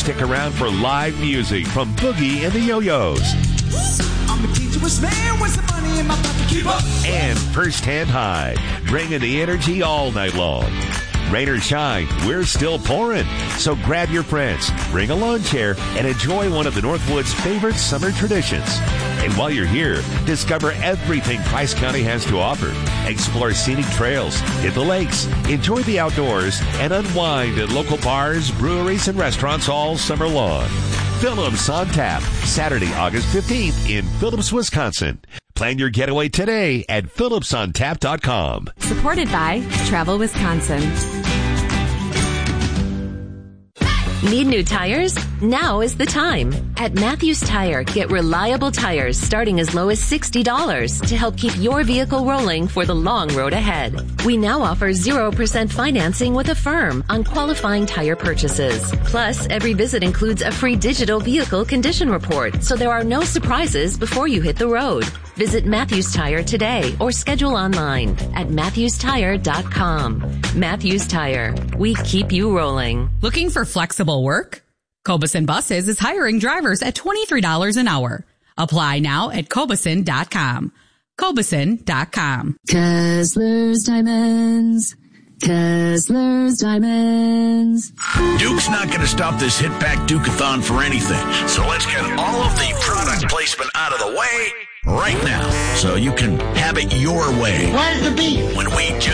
stick around for live music from Boogie and the Yo-Yos. I'm a dangerous man with some money in my pocket. Keep up. And First Hand High, bringing the energy all night long. Rain or shine, we're still pouring. So grab your friends, bring a lawn chair, and enjoy one of the Northwoods' favorite summer traditions. And while you're here, discover everything Price County has to offer. Explore scenic trails, hit the lakes, enjoy the outdoors, and unwind at local bars, breweries, and restaurants all summer long. Phillips on Tap, Saturday, August 15th in Phillips, Wisconsin. Plan your getaway today at phillipsontap.com. Supported by Travel Wisconsin. Need new tires? Now is the time. At Matthews Tire, get reliable tires starting as low as $60 to help keep your vehicle rolling for the long road ahead. We now offer 0% financing with Affirm on qualifying tire purchases. Plus, every visit includes a free digital vehicle condition report, so there are no surprises before you hit the road. Visit Matthews Tire today or schedule online at MatthewsTire.com. Matthews Tire. We keep you rolling. Looking for flexible work? Cobeson Buses is hiring drivers at $23 an hour. Apply now at Cobeson.com. Cobeson.com. Kessler's Diamonds. Kessler's Diamonds. Duke's not going to stop this Hit Back Duke-a-thon for anything. So let's get all of the product placement out of the way right now so you can have it your way. Where's the beef? When we